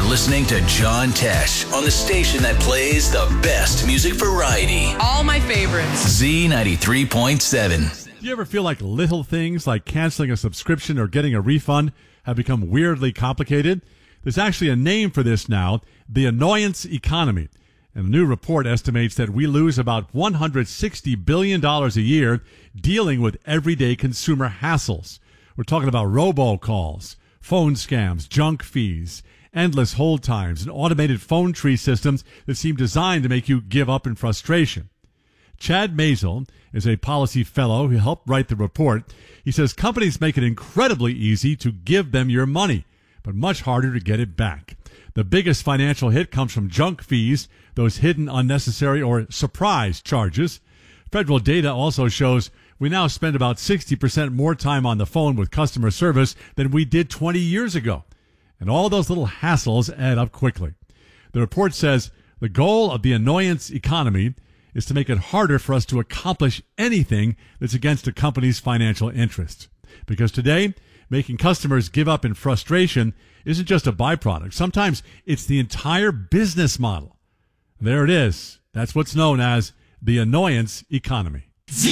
listening to John Tesh on the station that plays the best music variety. All my favorites. Z93.7. Do you ever feel like little things like canceling a subscription or getting a refund have become weirdly complicated? There's actually a name for this now, the annoyance economy. And a new report estimates that we lose about $160 billion a year dealing with everyday consumer hassles. We're talking about robocalls, phone scams, junk fees, endless hold times, and automated phone tree systems that seem designed to make you give up in frustration. Chad Mazel is a policy fellow who helped write the report. He says companies make it incredibly easy to give them your money, but much harder to get it back. The biggest financial hit comes from junk fees, those hidden unnecessary or surprise charges. Federal data also shows we now spend about 60% more time on the phone with customer service than we did 20 years ago. And all those little hassles add up quickly. The report says the goal of the annoyance economy is to make it harder for us to accomplish anything that's against a company's financial interests. Because today, making customers give up in frustration isn't just a byproduct. Sometimes it's the entire business model. There it is. That's what's known as the annoyance economy.